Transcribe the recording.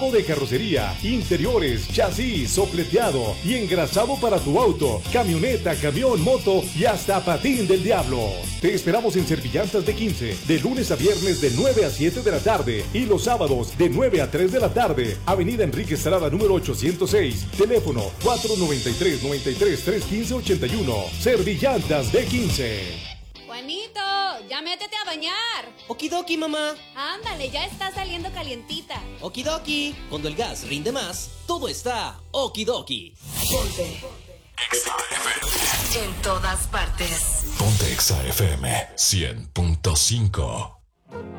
lavado de carrocería, interiores, chasis, sopleteado y engrasado para tu auto, camioneta, camión, moto y hasta patín del diablo. Te esperamos en Servillantas de 15, de lunes a viernes de 9 a 7 de la tarde y los sábados de 9 a 3 de la tarde. Avenida Enrique Estrada número 806, teléfono 493-93-315-81. Servillantas de 15. Juanito, ya métete a bañar. Okidoki, mamá. Ándale, ya está saliendo calientita. Okidoki. Cuando el gas rinde más, todo está okidoki. Ponte Exa FM. En todas partes. Ponte Exa FM 100.5.